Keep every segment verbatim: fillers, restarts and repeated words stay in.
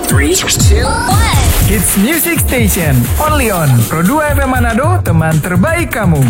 three, two, one. Hits Music Station, only on Pro dua F M Manado, teman terbaik kamu.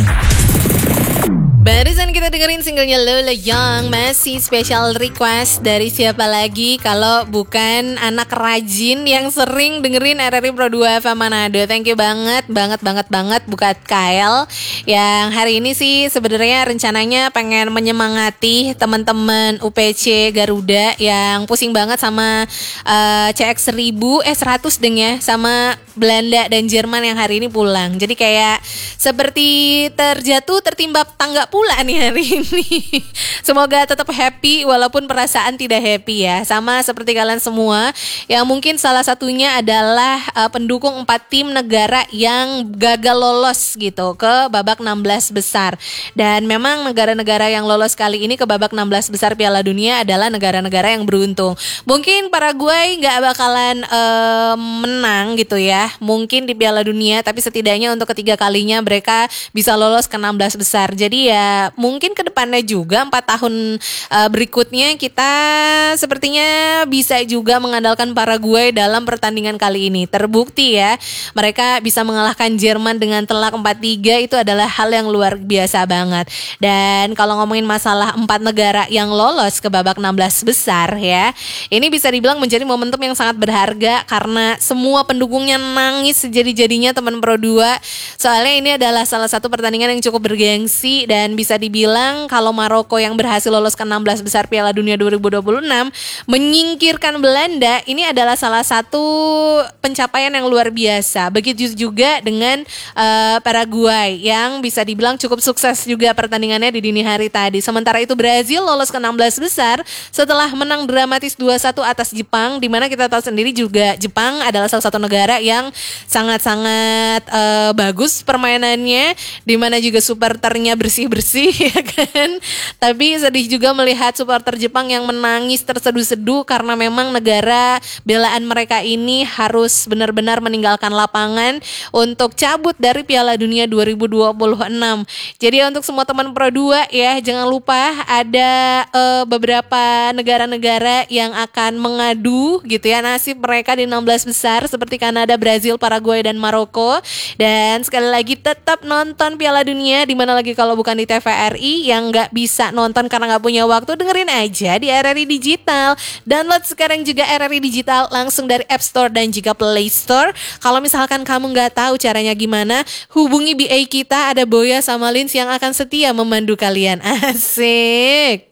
Barusan kita dengerin singlenya Lola Young, masih special request dari siapa lagi kalau bukan anak rajin yang sering dengerin R R I Pro dua F M Manado. Thank you banget, banget, banget, banget buat Kyle yang hari ini sih sebenarnya rencananya pengen menyemangati teman-teman U P C Garuda yang pusing banget sama uh, C X seribu, eh seratus deng ya, sama Belanda dan Jerman yang hari ini pulang. Jadi kayak seperti terjatuh tertimpa tangga pula nih hari ini. Semoga tetap happy walaupun perasaan tidak happy ya. Sama seperti kalian semua yang mungkin salah satunya adalah uh, pendukung empat tim negara yang gagal lolos gitu ke babak enam belas besar. Dan memang negara-negara yang lolos kali ini ke babak enam belas besar Piala Dunia adalah negara-negara yang beruntung. Mungkin Paraguay gak bakalan uh, menang gitu ya, mungkin di Piala Dunia, tapi setidaknya untuk ketiga kalinya mereka bisa lolos ke enam belas besar. Jadi ya mungkin ke depannya juga empat tahun uh, berikutnya kita sepertinya bisa juga mengandalkan Paraguay dalam pertandingan kali ini. Terbukti ya, mereka bisa mengalahkan Jerman dengan telak empat tiga, itu adalah hal yang luar biasa banget. Dan kalau ngomongin masalah empat negara yang lolos ke babak enam belas besar ya, ini bisa dibilang menjadi momentum yang sangat berharga karena semua pendukungnya nangis sejadi-jadinya teman Pro dua. Soalnya ini adalah salah satu pertandingan yang cukup bergengsi dan bisa dibilang kalau Maroko yang berhasil lolos ke enam belas besar Piala Dunia dua ribu dua puluh enam menyingkirkan Belanda, ini adalah salah satu pencapaian yang luar biasa. Begitu juga dengan uh, Paraguay yang bisa dibilang cukup sukses juga pertandingannya di dini hari tadi. Sementara itu Brazil lolos ke enam belas besar setelah menang dramatis dua satu atas Jepang, dimana kita tahu sendiri juga Jepang adalah salah satu negara yang sangat-sangat uh, bagus permainannya, dimana juga supporternya bersih-bersih ya kan. Tapi sedih juga melihat supporter Jepang yang menangis terseduh-seduh karena memang negara belaan mereka ini harus benar-benar meninggalkan lapangan untuk cabut dari Piala Dunia dua ribu dua puluh enam. Jadi untuk semua teman Pro dua ya, jangan lupa ada uh, beberapa negara-negara yang akan mengadu gitu ya nasib mereka di enam belas besar seperti Kanada, Brazil, Paraguay dan Maroko. Dan sekali lagi tetap nonton Piala Dunia, dimana lagi kalau bukan di T V R I. Yang gak bisa nonton karena gak punya waktu, dengerin aja di R R I Digital. Download sekarang juga R R I Digital langsung dari App Store dan juga Play Store. Kalau misalkan kamu gak tahu caranya gimana, hubungi B A kita, ada Boya sama Lins yang akan setia memandu kalian. Asik.